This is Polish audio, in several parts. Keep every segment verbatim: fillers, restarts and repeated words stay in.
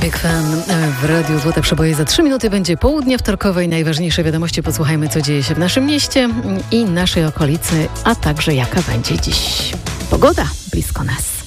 Big Fan w Radiu Złote Przeboje. Za trzy minuty będzie południe wtorkowe i najważniejsze wiadomości. Posłuchajmy, co dzieje się w naszym mieście i naszej okolicy, a także jaka będzie dziś pogoda blisko nas.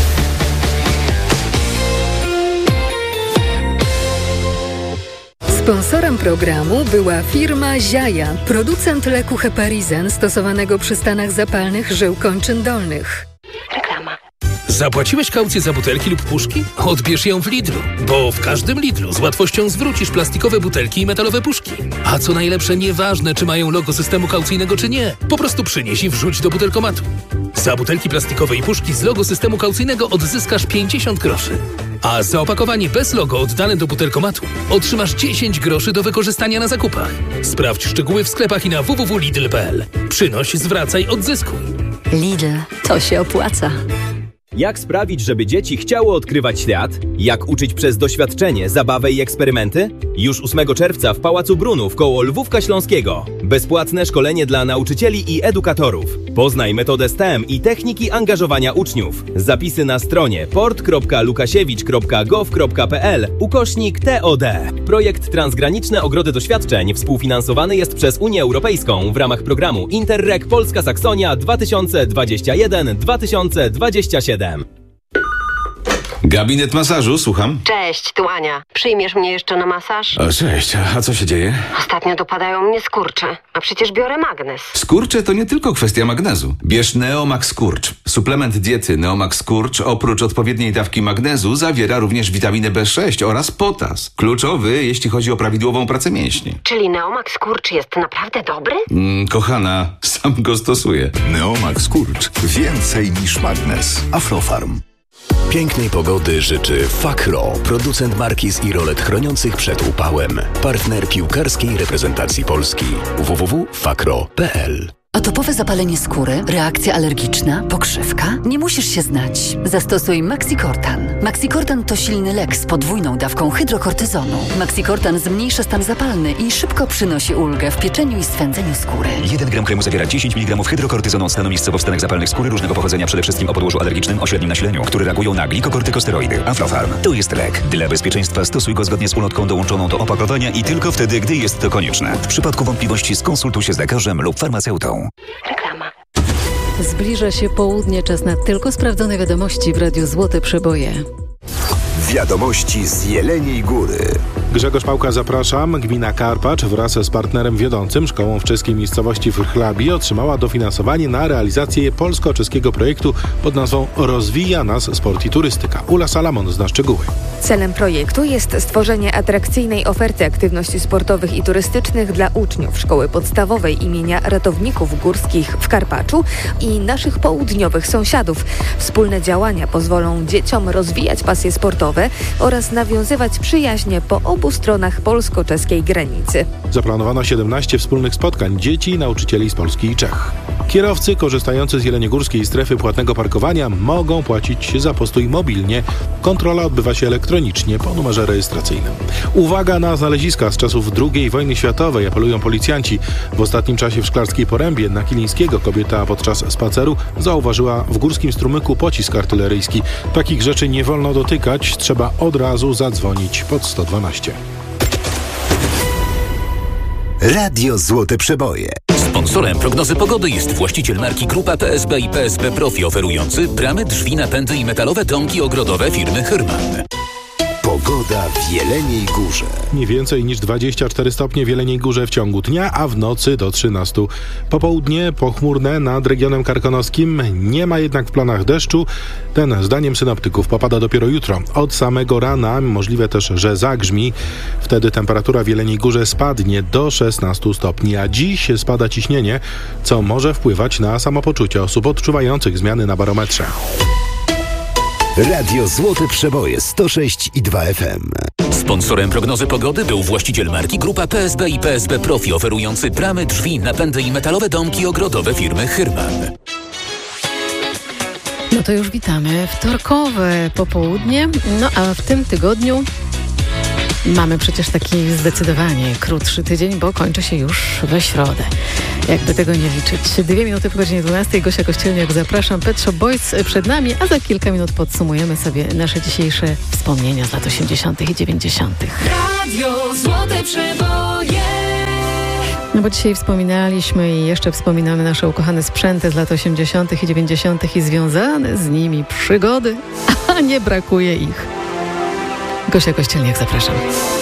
Sponsorem programu była firma Ziaja, producent leku Heparizen stosowanego przy stanach zapalnych żył kończyn dolnych. Reklama. Zapłaciłeś kaucję za butelki lub puszki? Odbierz ją w Lidlu, bo w każdym Lidlu z łatwością zwrócisz plastikowe butelki i metalowe puszki. A co najlepsze, nieważne czy mają logo systemu kaucyjnego czy nie, po prostu przynieś i wrzuć do butelkomatu. Za butelki plastikowe i puszki z logo systemu kaucyjnego odzyskasz pięćdziesiąt groszy. A za opakowanie bez logo oddane do butelkomatu otrzymasz dziesięć groszy do wykorzystania na zakupach. Sprawdź szczegóły w sklepach i na w w w kropka lidl kropka p l. Przynoś, zwracaj, odzyskuj. Lidl, to się opłaca. Jak sprawić, żeby dzieci chciały odkrywać świat? Jak uczyć przez doświadczenie, zabawę i eksperymenty? Już ósmego czerwca w Pałacu Brunów koło Lwówka Śląskiego. Bezpłatne szkolenie dla nauczycieli i edukatorów. Poznaj metodę S T E M i techniki angażowania uczniów. Zapisy na stronie port kropka lukasiewicz kropka gov kropka p l ukośnik T O D. Projekt Transgraniczne Ogrody Doświadczeń współfinansowany jest przez Unię Europejską w ramach programu Interreg Polska Saksonia dwa tysiące dwadzieścia jeden do dwa tysiące dwudziestego siódmego. Gabinet masażu, słucham. Cześć, tu Ania. Przyjmiesz mnie jeszcze na masaż? O, cześć, a co się dzieje? Ostatnio dopadają mnie skurcze, a przecież biorę magnes. Skurcze to nie tylko kwestia magnezu. Bierz Neomax Skurcz. Suplement diety Neomax Skurcz oprócz odpowiedniej dawki magnezu zawiera również witaminę B sześć oraz potas. Kluczowy, jeśli chodzi o prawidłową pracę mięśni. Czyli Neomax Skurcz jest naprawdę dobry? Mm, kochana, sam go stosuję. Neomax Skurcz. Więcej niż magnes. Aflofarm. Pięknej pogody życzy Fakro, producent marki z irolet chroniących przed upałem. Partner piłkarskiej reprezentacji Polski. w w w kropka fakro kropka p l. Atopowe zapalenie skóry, reakcja alergiczna, pokrzywka? Nie musisz się znać. Zastosuj Maxicortan. Maxicortan to silny lek z podwójną dawką hydrokortyzonu. Maxicortan zmniejsza stan zapalny i szybko przynosi ulgę w pieczeniu i swędzeniu skóry. jeden gram kremu zawiera dziesięć miligramów hydrokortyzonu od stanu miejscowo w stanach zapalnych skóry różnego pochodzenia, przede wszystkim o podłożu alergicznym o średnim nasileniu, które reagują na glikokortykosteroidy. Aflofarm to jest lek. Dla bezpieczeństwa stosuj go zgodnie z ulotką dołączoną do opakowania i tylko wtedy, gdy jest to konieczne. W przypadku wątpliwości skonsultuj się z lekarzem lub farmaceutą. Reklama. Zbliża się południe, czas na tylko sprawdzone wiadomości w Radiu Złote Przeboje. Wiadomości z Jeleniej Góry. Grzegorz Pałka, zapraszam. Gmina Karpacz wraz z partnerem wiodącym, szkołą w czeskiej miejscowości w Chlabi, otrzymała dofinansowanie na realizację polsko-czeskiego projektu pod nazwą Rozwija nas sport i turystyka. Ula Salamon zna szczegóły. Celem projektu jest stworzenie atrakcyjnej oferty aktywności sportowych i turystycznych dla uczniów Szkoły Podstawowej imienia Ratowników Górskich w Karpaczu i naszych południowych sąsiadów. Wspólne działania pozwolą dzieciom rozwijać pasje sportowe oraz nawiązywać przyjaźnie po obu stronach polsko-czeskiej granicy. Zaplanowano siedemnaście wspólnych spotkań dzieci i nauczycieli z Polski i Czech. Kierowcy korzystający z jeleniogórskiej strefy płatnego parkowania mogą płacić za postój mobilnie. Kontrola odbywa się elektronicznie po numerze rejestracyjnym. Uwaga na znaleziska z czasów drugiej wojny światowej, apelują policjanci. W ostatnim czasie w Szklarskiej Porębie na Kilińskiego kobieta podczas spaceru zauważyła w górskim strumyku pocisk artyleryjski. Takich rzeczy nie wolno dotykać, trzeba od razu zadzwonić pod sto dwanaście. Radio Złote Przeboje. Sponsorem prognozy pogody jest właściciel marki Grupa P S B i P S B Profi, oferujący bramy, drzwi, napędy i metalowe domki ogrodowe firmy Hyrman. Pogoda w Jeleniej Górze. Nie więcej niż dwadzieścia cztery stopnie w Jeleniej Górze w ciągu dnia, a w nocy do trzynastu. Popołudnie pochmurne nad regionem karkonoskim. Nie ma jednak w planach deszczu. Ten, zdaniem synoptyków, popada dopiero jutro. Od samego rana możliwe też, że zagrzmi. Wtedy temperatura w Jeleniej Górze spadnie do szesnastu stopni, a dziś spada ciśnienie, co może wpływać na samopoczucie osób odczuwających zmiany na barometrze. Radio Złote Przeboje sto sześć i dwa F M. Sponsorem prognozy pogody był właściciel marki Grupa P S B i P S B Profi, oferujący bramy, drzwi, napędy i metalowe domki ogrodowe firmy Hyrman. No to już witamy. Wtorkowe popołudnie. No a w tym tygodniu Mamy przecież taki zdecydowanie krótszy tydzień, bo kończy się już we środę. Jakby tego nie liczyć. Dwie minuty po godzinie dwunastej. Gosia Kościelniak, zapraszam. Pet Shop Boys przed nami, a za kilka minut podsumujemy sobie nasze dzisiejsze wspomnienia z lat osiemdziesiątych i dziewięćdziesiątych. Radio Złote Przeboje. No bo dzisiaj wspominaliśmy i jeszcze wspominamy nasze ukochane sprzęty z lat osiemdziesiątych i dziewięćdziesiątych i związane z nimi przygody, a nie brakuje ich. Gosia Kościelniak, zapraszam.